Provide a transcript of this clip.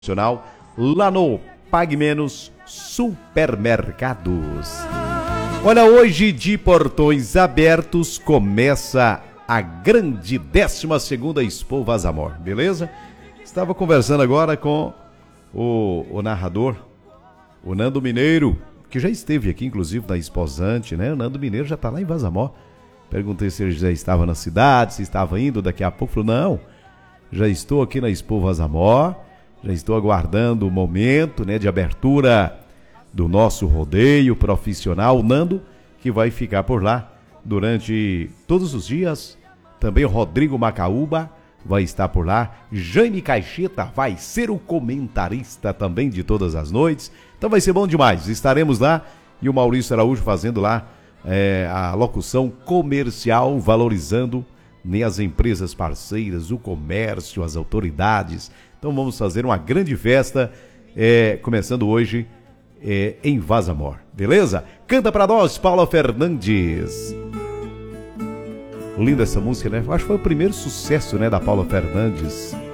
Nacional, lá no Pague Menos Supermercados. Olha, hoje de portões abertos começa a grande 12ª Expo Vazamor, beleza? Estava conversando agora com o narrador, o Nando Mineiro, que já esteve aqui, inclusive, na Exposante, né? O Nando Mineiro já está lá em Vazamor. Perguntei se ele já estava na cidade, se estava indo daqui a pouco. Falou, não, já estou aqui na Expo Vazamor. Já estou aguardando o momento, né, de abertura do nosso rodeio profissional. O Nando, que vai ficar por lá durante todos os dias. Também o Rodrigo Macaúba vai estar por lá. Jaime Caixeta vai ser o comentarista também de todas as noites. Então vai ser bom demais. Estaremos lá e o Maurício Araújo fazendo lá a locução comercial, valorizando, né, as empresas parceiras, o comércio, as autoridades. Então vamos fazer uma grande festa, começando hoje em Vazamor, beleza? Canta pra nós, Paula Fernandes. Linda essa música, né? Acho que foi o primeiro sucesso, né, da Paula Fernandes.